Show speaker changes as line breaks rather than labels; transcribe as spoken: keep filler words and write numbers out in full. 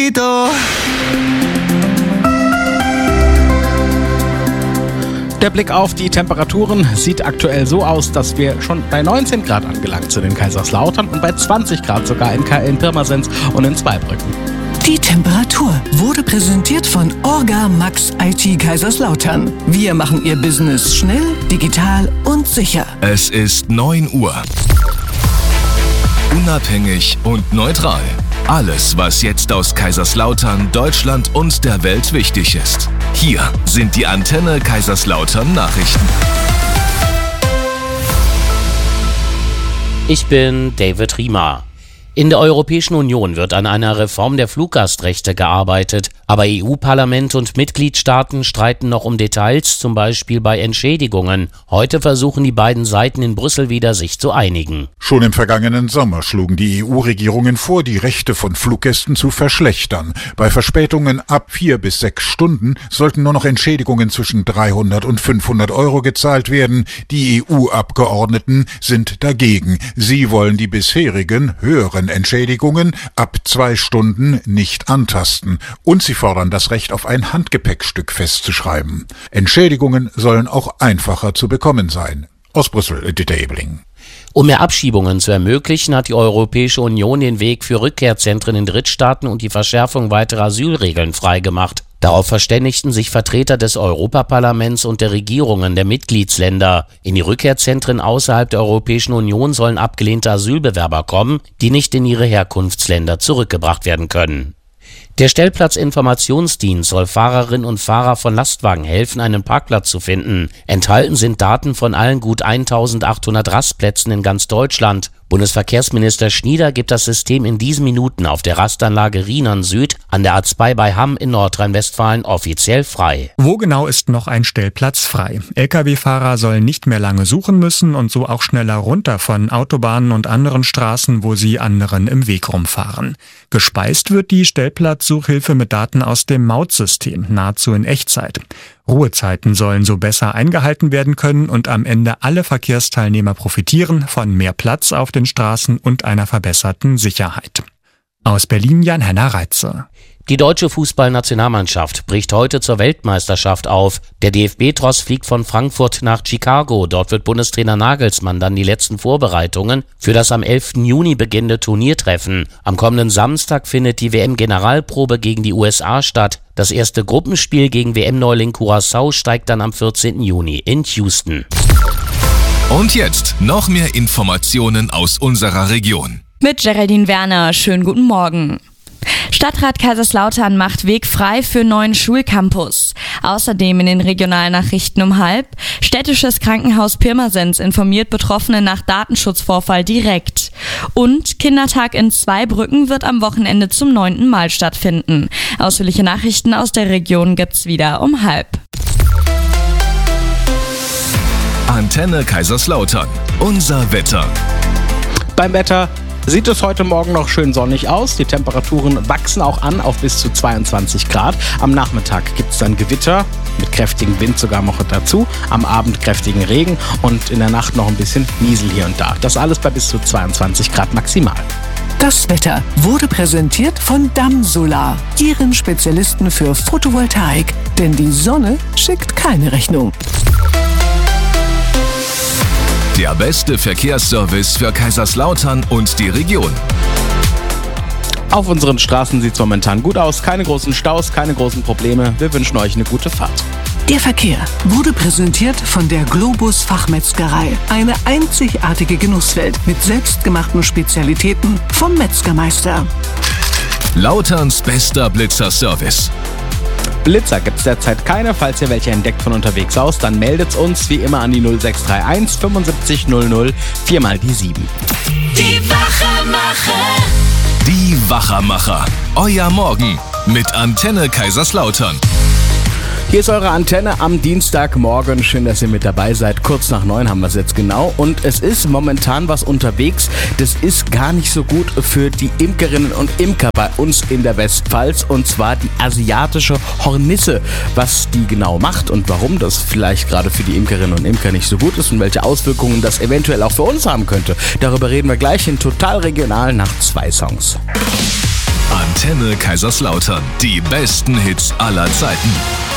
Der Blick auf die Temperaturen sieht aktuell so aus, dass wir schon bei neunzehn Grad angelangt sind in Kaiserslautern und bei zwanzig Grad sogar in, in Pirmasens und in Zweibrücken.
Die Temperatur wurde präsentiert von Orga Max I T Kaiserslautern. Wir machen Ihr Business schnell, digital und sicher.
Es ist neun Uhr. Unabhängig und neutral. Alles, was jetzt aus Kaiserslautern, Deutschland und der Welt wichtig ist. Hier sind die Antenne Kaiserslautern Nachrichten.
Ich bin David Riemer. In der Europäischen Union wird an einer Reform der Fluggastrechte gearbeitet, aber E U-Parlament und Mitgliedstaaten streiten noch um Details, zum Beispiel bei Entschädigungen. Heute versuchen die beiden Seiten in Brüssel wieder, sich zu einigen.
Schon im vergangenen Sommer schlugen die E U-Regierungen vor, die Rechte von Fluggästen zu verschlechtern. Bei Verspätungen ab vier bis sechs Stunden sollten nur noch Entschädigungen zwischen dreihundert und fünfhundert Euro gezahlt werden. Die E U-Abgeordneten sind dagegen. Sie wollen die bisherigen höheren Entschädigungen ab zwei Stunden nicht antasten und sie fordern das Recht auf ein Handgepäckstück festzuschreiben. Entschädigungen sollen auch einfacher zu bekommen sein. Aus Brüssel, Dieter Ebeling.
Um mehr Abschiebungen zu ermöglichen, hat die Europäische Union den Weg für Rückkehrzentren in Drittstaaten und die Verschärfung weiterer Asylregeln freigemacht. Darauf verständigten sich Vertreter des Europaparlaments und der Regierungen der Mitgliedsländer. In die Rückkehrzentren außerhalb der Europäischen Union sollen abgelehnte Asylbewerber kommen, die nicht in ihre Herkunftsländer zurückgebracht werden können. Der Stellplatzinformationsdienst soll Fahrerinnen und Fahrer von Lastwagen helfen, einen Parkplatz zu finden. Enthalten sind Daten von allen gut eintausendachthundert Rastplätzen in ganz Deutschland. Bundesverkehrsminister Schnieder gibt das System in diesen Minuten auf der Rastanlage Rhinern Süd an der A zwei bei Hamm in Nordrhein-Westfalen offiziell frei.
Wo genau ist noch ein Stellplatz frei? L K W-Fahrer sollen nicht mehr lange suchen müssen und so auch schneller runter von Autobahnen und anderen Straßen, wo sie anderen im Weg rumfahren. Gespeist wird die Stellplatzsuchhilfe mit Daten aus dem Mautsystem, nahezu in Echtzeit. Ruhezeiten sollen so besser eingehalten werden können und am Ende alle Verkehrsteilnehmer profitieren von mehr Platz auf den Straßen und einer verbesserten Sicherheit. Aus Berlin Jan-Henner Reitze.
Die deutsche Fußballnationalmannschaft bricht heute zur Weltmeisterschaft auf. Der D F B-Tross fliegt von Frankfurt nach Chicago. Dort wird Bundestrainer Nagelsmann dann die letzten Vorbereitungen für das am elften Juni beginnende Turnier treffen. Am kommenden Samstag findet die W M-Generalprobe gegen die U S A statt. Das erste Gruppenspiel gegen W M-Neuling Curaçao steigt dann am vierzehnten Juni in Houston.
Und jetzt noch mehr Informationen aus unserer Region.
Mit Geraldine Werner, schönen guten Morgen. Stadtrat Kaiserslautern macht Weg frei für neuen Schulcampus. Außerdem in den Regionalnachrichten um halb. Städtisches Krankenhaus Pirmasens informiert Betroffene nach Datenschutzvorfall direkt. Und Kindertag in Zweibrücken wird am Wochenende zum neunten Mal stattfinden. Ausführliche Nachrichten aus der Region gibt's wieder um halb.
Antenne Kaiserslautern. Unser Wetter.
Beim Wetter sieht es heute Morgen noch schön sonnig aus. Die Temperaturen wachsen auch an auf bis zu zweiundzwanzig Grad. Am Nachmittag gibt es dann Gewitter mit kräftigem Wind sogar noch dazu. Am Abend kräftigen Regen und in der Nacht noch ein bisschen Niesel hier und da. Das alles bei bis zu zweiundzwanzig Grad maximal.
Das Wetter wurde präsentiert von Damm Solar, Ihren Spezialisten für Photovoltaik. Denn die Sonne schickt keine Rechnung.
Der beste Verkehrsservice für Kaiserslautern und die Region.
Auf unseren Straßen sieht es momentan gut aus. Keine großen Staus, keine großen Probleme. Wir wünschen euch eine gute Fahrt.
Der Verkehr wurde präsentiert von der Globus Fachmetzgerei. Eine einzigartige Genusswelt mit selbstgemachten Spezialitäten vom Metzgermeister.
Lauterns bester Blitzer-Service.
Blitzer gibt es derzeit keine. Falls ihr welche entdeckt von unterwegs aus, dann meldet uns wie immer an die null sechs drei eins fünfundsiebzig null null viermal die sieben.
Die Wachermacher.
Die Wachermacher. Euer Morgen mit Antenne Kaiserslautern.
Hier ist eure Antenne am Dienstagmorgen. Schön, dass ihr mit dabei seid. Kurz nach neun haben wir es jetzt genau. Und es ist momentan was unterwegs. Das ist gar nicht so gut für die Imkerinnen und Imker bei uns in der Westpfalz. Und zwar die asiatische Hornisse. Was die genau macht und warum das vielleicht gerade für die Imkerinnen und Imker nicht so gut ist und welche Auswirkungen das eventuell auch für uns haben könnte. Darüber reden wir gleich in Total Regional nach zwei Songs.
Antenne Antenne Kaiserslautern. Die besten Hits aller Zeiten.